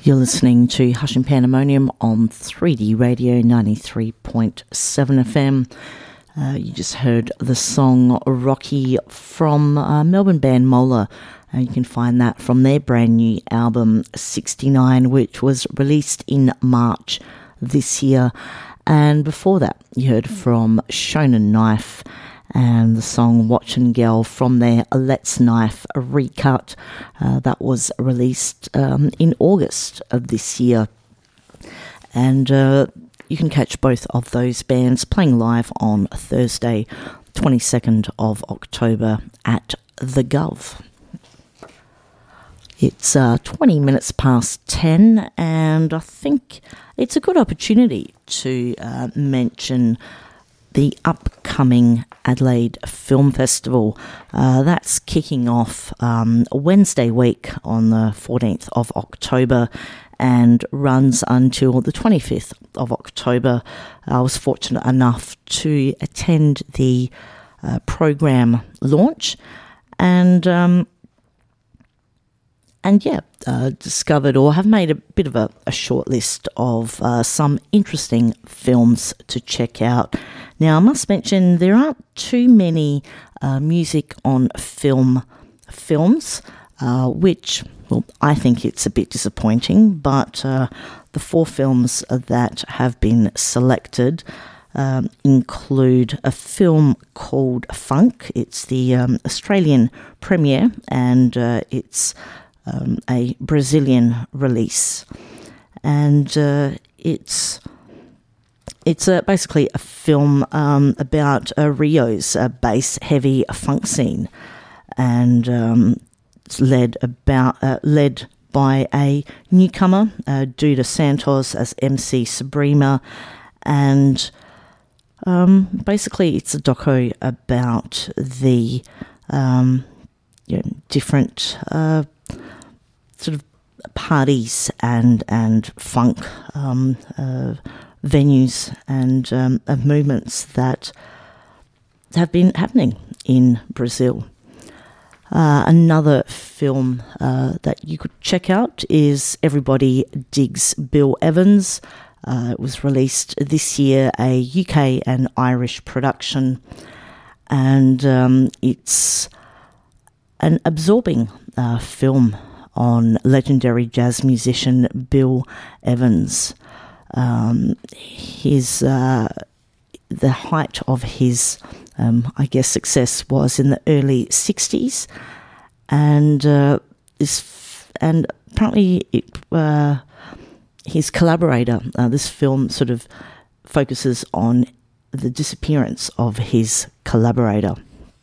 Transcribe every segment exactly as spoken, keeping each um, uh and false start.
You're listening to Hush and Pandemonium on three D Radio ninety-three point seven F M. Uh, you just heard the song Rocky from uh, Melbourne band Mola. Uh, you can find that from their brand new album sixty-nine, which was released in March this year. And before that, you heard from Shonen Knife and the song Watchin' Girl from their Let's Knife recut. Uh, that was released um, in August of this year. And uh, you can catch both of those bands playing live on Thursday, twenty-second of October at The Gov. It's uh, twenty minutes past ten, and I think it's a good opportunity to uh, mention the upcoming Adelaide Film Festival. Uh, that's kicking off um, Wednesday week on the fourteenth of October and runs until the twenty-fifth of October. I was fortunate enough to attend the uh, program launch and um, and yeah, uh, discovered or have made a bit of a, a short list of uh, some interesting films to check out. Now, I must mention there aren't too many uh, music on film films, uh, which, well, I think it's a bit disappointing, but uh, the four films that have been selected um, include a film called Funk. It's the um, Australian premiere, and uh, it's um, a Brazilian release. And uh, it's... It's uh, basically a film um, about uh, Rio's uh, bass-heavy funk scene, and um, it's led about uh, led by a newcomer, uh, Duda Santos, as M C Suprema, and um, basically it's a doco about the um, you know, different uh, sort of parties and and funk Um, uh, venues and um, of movements that have been happening in Brazil. Uh, another film uh, that you could check out is Everybody Digs Bill Evans. Uh, it was released this year, a U K and Irish production, and um, it's an absorbing uh, film on legendary jazz musician Bill Evans. Um, his uh, the height of his, um, I guess, success was in the early sixties, and uh, this f- and apparently it, uh, his collaborator. Uh, this film sort of focuses on the disappearance of his collaborator.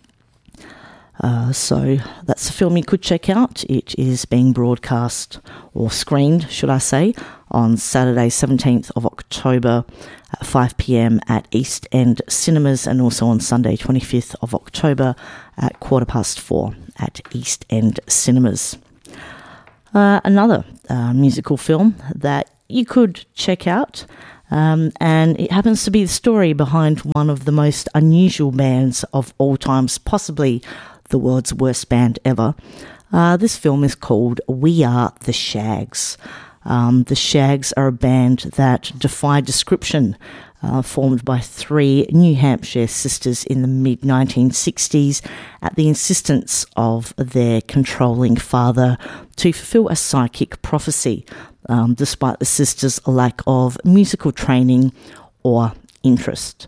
Uh, so that's a film you could check out. It is being broadcast, or screened, should I say, on Saturday, seventeenth of October at five p.m. at East End Cinemas, and also on Sunday, twenty-fifth of October at quarter past four at East End Cinemas. Uh, another uh, musical film that you could check out, um, and it happens to be the story behind one of the most unusual bands of all times, possibly the world's worst band ever. Uh, this film is called We Are the Shags. Um, the Shags are a band that defy description, uh, formed by three New Hampshire sisters in the mid nineteen sixties at the insistence of their controlling father to fulfill a psychic prophecy, um, despite the sisters' lack of musical training or interest.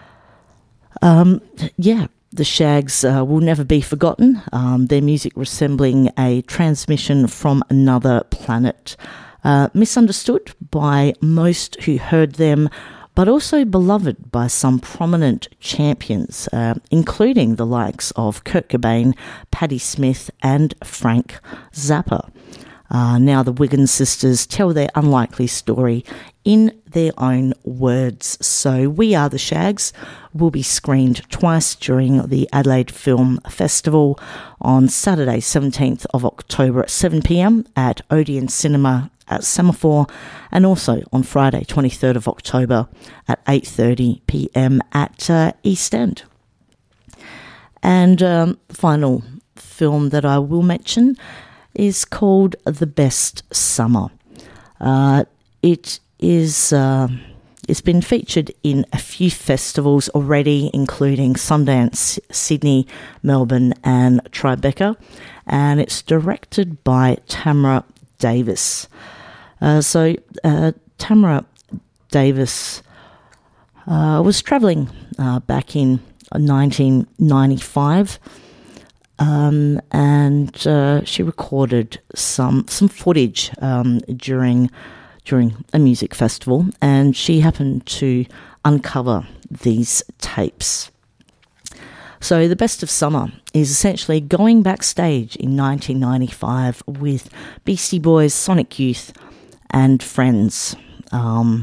Um, yeah. The Shags uh, will never be forgotten, um, their music resembling a transmission from another planet. Uh, misunderstood by most who heard them, but also beloved by some prominent champions, uh, including the likes of Kurt Cobain, Patti Smith and Frank Zappa. Uh, now the Wiggins sisters tell their unlikely story in their own words. So We Are the Shags will be screened twice during the Adelaide Film Festival on Saturday, seventeenth of October at seven p.m. at Odeon Cinema at Semaphore, and also on Friday, twenty-third of October at eight thirty p.m. at uh, East End. And um, the final film that I will mention is called The Best Summer. Uh, it is... Uh, It's been featured in a few festivals already, including Sundance, Sydney, Melbourne and Tribeca, and it's directed by Tamara Davis. Uh, so uh, Tamara Davis uh, was travelling uh, back in nineteen ninety-five, um, and uh, she recorded some some footage um, during. during a music festival, and she happened to uncover these tapes. So The Best of Summer is essentially going backstage in nineteen ninety-five with Beastie Boys, Sonic Youth and friends. Um,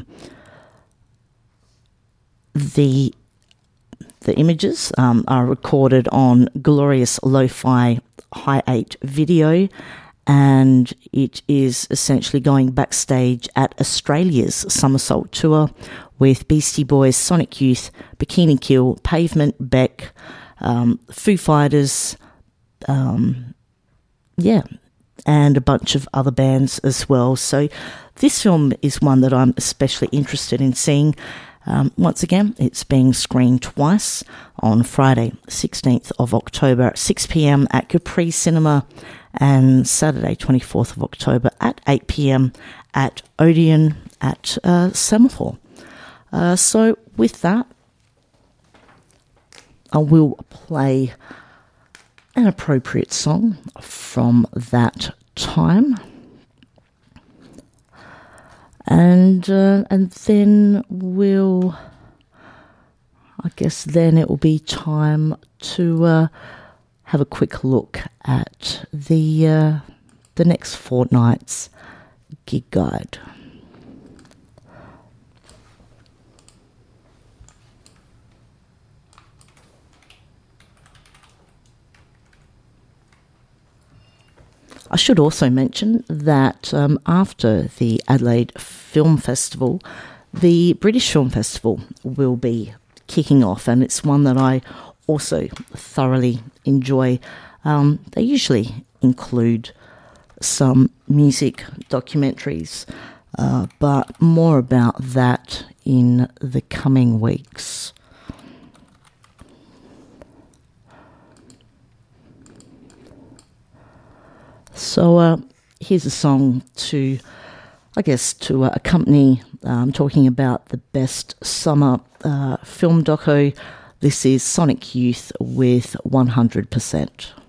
the the images um, are recorded on glorious lo-fi Hi eight video, and it is essentially going backstage at Australia's Somersault Tour with Beastie Boys, Sonic Youth, Bikini Kill, Pavement, Beck, um, Foo Fighters, um, yeah, and a bunch of other bands as well. So this film is one that I'm especially interested in seeing. Um, once again, it's being screened twice on Friday, sixteenth of October at six p.m. at Capri Cinema, and Saturday, twenty-fourth of October at eight p.m. at Odeon at uh, Semaphore. Uh, so with that, I will play an appropriate song from that time. And uh, and then we'll, I guess then it will be time to uh, have a quick look at the uh, the next fortnight's gig guide. I should also mention that um, after the Adelaide Film Festival, the British Film Festival will be kicking off, and it's one that I also thoroughly enjoy. Um, they usually include some music documentaries, uh, but more about that in the coming weeks. So uh, here's a song to, I guess, to uh, accompany um, talking about the best summer uh, film doco. This is Sonic Youth with one hundred percent.